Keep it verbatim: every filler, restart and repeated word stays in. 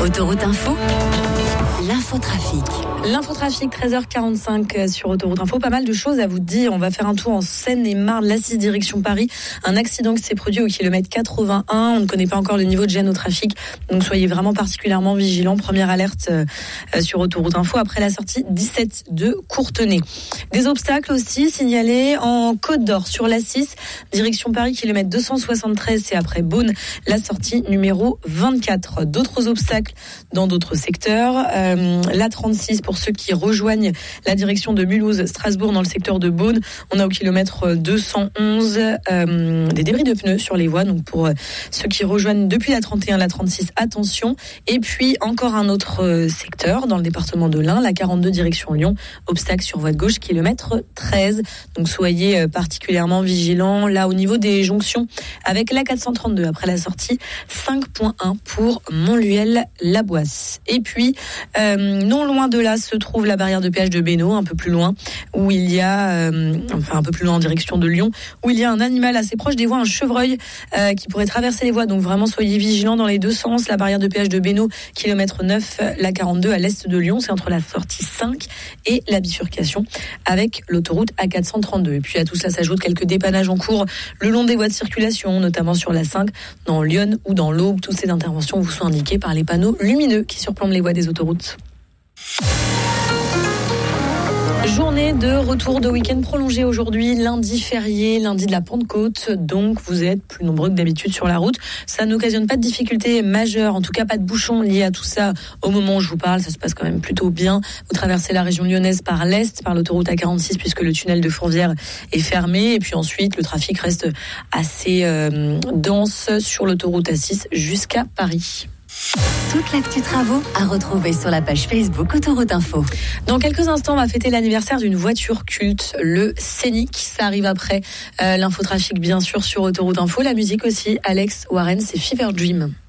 Autoroute Info, l'infotrafic. L'infotrafic, treize heures quarante-cinq sur Autoroute Info. Pas mal de choses à vous dire. On va faire un tour en Seine-et-Marne, l'A six direction Paris. Un accident qui s'est produit au kilomètre quatre-vingt-un. On ne connaît pas encore le niveau de gêne au trafic. Donc soyez vraiment particulièrement vigilants. Première alerte euh, sur Autoroute Info après la sortie dix-sept de Courtenay. Des obstacles aussi signalés en Côte d'Or sur l'A six, direction Paris, kilomètre deux cent soixante-treize. C'est après Beaune, la sortie numéro vingt-quatre. D'autres obstacles dans d'autres secteurs. Euh, l'A trente-six pour ceux qui rejoignent la direction de Mulhouse-Strasbourg dans le secteur de Beaune. On a au kilomètre deux cent onze euh, des débris de pneus sur les voies. Donc pour euh, ceux qui rejoignent depuis la trente et un, la trente-six, attention. Et puis encore un autre euh, secteur dans le département de l'Ain, la quarante-deux direction Lyon. Obstacle sur voie de gauche, kilomètre treize. Donc soyez euh, particulièrement vigilants. Là au niveau des jonctions avec la quatre cent trente-deux après la sortie, cinq point un pour Montluel-la-Boisse. Et puis euh, non loin de là se trouve la barrière de péage de Bénaud, un peu plus loin, où il y a, euh, enfin un peu plus loin en direction de Lyon, où il y a un animal assez proche des voies, un chevreuil euh, qui pourrait traverser les voies. Donc vraiment soyez vigilants dans les deux sens. La barrière de péage de Bénaud, kilomètre neuf, la quarante-deux à l'est de Lyon, c'est entre la sortie cinq et la bifurcation avec l'autoroute A quatre cent trente-deux. Et puis à tout cela s'ajoutent quelques dépannages en cours le long des voies de circulation, notamment sur la cinq, dans Lyon ou dans l'Aube. Toutes ces interventions vous sont indiquées par les panneaux lumineux qui surplombent les voies des autoroutes. Journée de retour de week-end prolongé aujourd'hui, lundi férié, lundi de la Pentecôte, donc vous êtes plus nombreux que d'habitude sur la route. Ça n'occasionne pas de difficultés majeures, en tout cas pas de bouchons liés à tout ça au moment où je vous parle, ça se passe quand même plutôt bien. Vous traversez la région lyonnaise par l'est, par l'autoroute A quarante-six puisque le tunnel de Fourvière est fermé, et puis ensuite le trafic reste assez euh, dense sur l'autoroute A six jusqu'à Paris. Toute l'actu travaux à retrouver sur la page Facebook Autoroute Info. Dans quelques instants, on va fêter l'anniversaire d'une voiture culte, le Scénic. Ça arrive après euh, l'infotrafic, bien sûr, sur Autoroute Info. La musique aussi, Alex Warren, c'est Fever Dream.